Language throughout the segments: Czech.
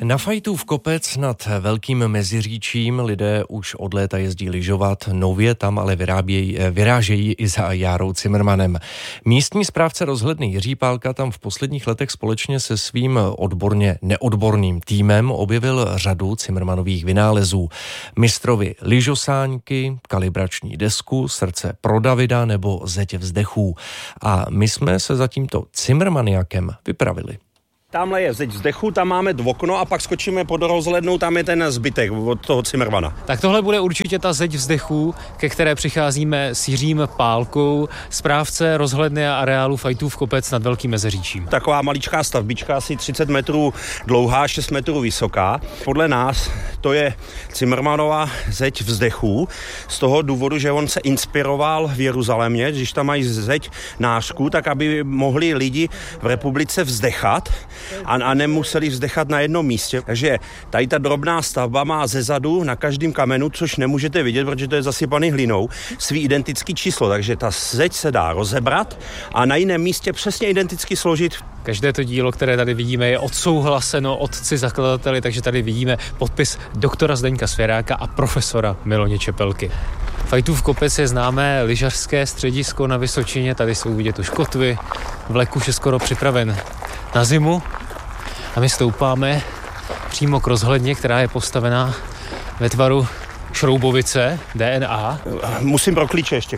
Na Fajtův kopec nad Velkým Meziříčím lidé už od léta jezdí lyžovat, nově tam ale vyrážejí i za Járou Cimrmanem. Místní správce rozhledny Jiří Pálka tam v posledních letech společně se svým odborně neodborným týmem objevil řadu Cimrmanových vynálezů. Mistrovi lyžosáňky, kalibrační desku, srdce pro Davida nebo zeď vzdechů. A my jsme se za tímto Cimrmaniakem vypravili. Tamhle je zeď vzdechu, tam máme okno a pak skočíme pod rozhlednou, tam je ten zbytek od toho Cimrmana. Tak tohle bude určitě ta zeď vzdechů, ke které přicházíme s Jiřím Pálkou, správce rozhledny a areálu Fajtův kopec nad Velkým Meziříčím. Taková maličká stavbička, asi 30 metrů dlouhá, 6 metrů vysoká. Podle nás to je Cimrmanova zeď vzdechu, z toho důvodu, že on se inspiroval v Jeruzalémě, když tam mají zeď nářku, tak aby mohli lidi v republice vzdechat a nemuseli vzdechat na jednom místě. Takže tady ta drobná stavba má zezadu na každém kamenu, což nemůžete vidět, protože to je zasypaný hlinou, svý identický číslo. Takže ta zeď se dá rozebrat a na jiném místě přesně identicky složit. Každé to dílo, které tady vidíme, je odsouhlaseno otci zakladateli, takže tady vidíme podpis doktora Zdeňka Svěráka a profesora Miloně Čepelky. Fajtův kopec je známé lyžařské středisko na Vysočině, tady jsou vidět už kotvy, vlek už je skoro připraven na zimu a my stoupáme přímo k rozhledně, která je postavená ve tvaru šroubovice DNA. Musím pro klíče ještě.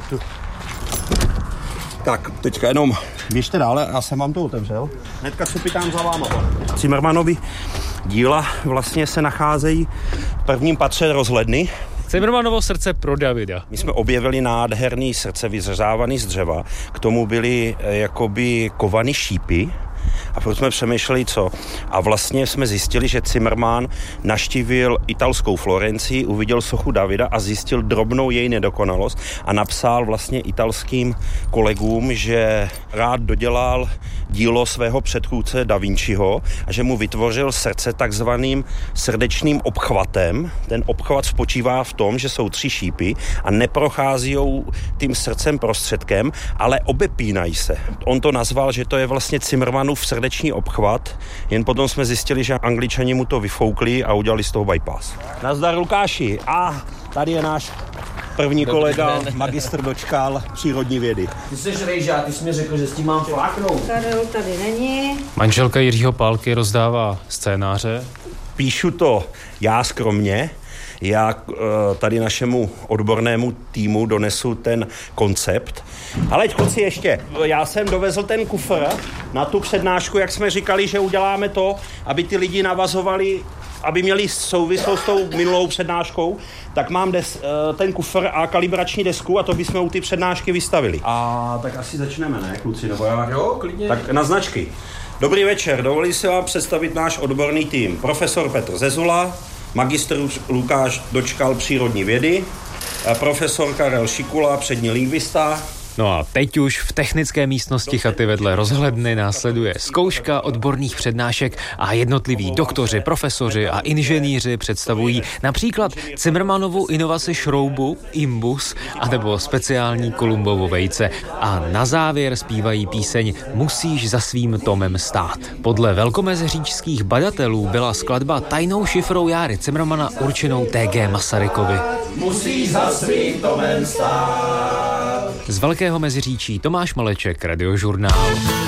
Tak, teďka jenom běžte dále, já jsem vám to otevřel. Hnedka se pytám za váma. Cimrmanovi díla vlastně se nacházejí v prvním patře rozhledny. Cimrmanovo srdce pro Davida. My jsme objevili nádherný srdce vyřezávaný z dřeva, k tomu byly jakoby kovaný šípy. A proto jsme přemýšleli, co. A vlastně jsme zjistili, že Cimrman navštívil italskou Florencii, uviděl sochu Davida a zjistil drobnou její nedokonalost a napsal vlastně italským kolegům, že rád dodělal dílo svého předchůdce Da Vinciho a že mu vytvořil srdce takzvaným srdečným obchvatem. Ten obchvat spočívá v tom, že jsou 3 šípy a neprochází tím srdcem prostředkem, ale obepínají se. On to nazval, že to je vlastně Cimrmanův srdeční obchvat, jen potom jsme zjistili, že Angličani mu to vyfoukli a udělali z toho bypass. Nazdar, Lukáši. A tady je náš první kolega, magistr Dočkal přírodní vědy. Ty jsi rejža, ty jsi mi řekl, že s tím mám fláknout. Karel tady není. Manželka Jiřího Pálky rozdává scénáře. Píšu to já skromně, já tady našemu odbornému týmu donesu ten koncept. Ale kluci ještě, já jsem dovezl ten kufr na tu přednášku, jak jsme říkali, že uděláme to, aby ty lidi navazovali, aby měli souvislost s tou minulou přednáškou, tak mám ten kufr a kalibrační desku a to bychom u ty přednášky vystavili. A tak asi začneme, ne, kluci? Nebo já... Jo, klidně. Tak na značky. Dobrý večer, dovolím si vám představit náš odborný tým. Profesor Petr Zezula, magistr Lukáš Dočkal přírodní vědy, profesor Karel Šikula, přední lingvista. No a teď už v technické místnosti chaty vedle rozhledny následuje zkouška odborných přednášek a jednotliví doktoři, profesoři a inženýři představují například Cimrmanovu inovaci šroubu, imbus anebo speciální Kolumbovo vejce a na závěr zpívají píseň Musíš za svým Tomem stát. Podle velkomeziříčských badatelů byla skladba tajnou šifrou Járy Cimrmana určenou T.G. Masarykovi. Musíš za svým Tomem stát. Z Velkého Meziříčí Tomáš Maleček, Radiožurnál.